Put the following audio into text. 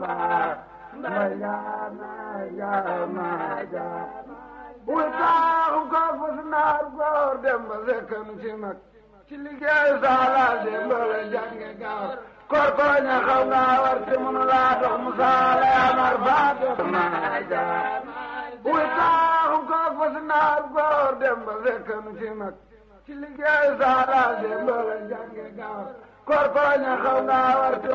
buy taaxu ko fas naar góor dem ba sekkanu ci mag ci liggéey saala dem ba la jànge gaaw kor ko ña xaw nga war te mënu laa dox mu saala amar faate maaja buy taaxu ko fas naar góor dem ba sekkanu ci mag ci liggéey saala dem ba la jànge gaaw kor ko ña xaw nga war te